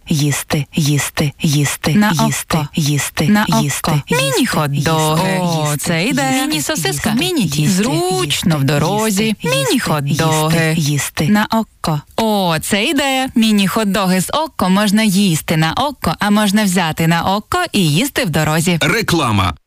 На око. Міні-хот-доги. О, це ідея. Міні-сосиска. Міні-тісто. Зручно в дорозі. Міні-хот-доги. На око. О, це ідея. Міні-хот-доги з око можна їсти на око, а можна взяти на око і їсти в дорозі. Реклама.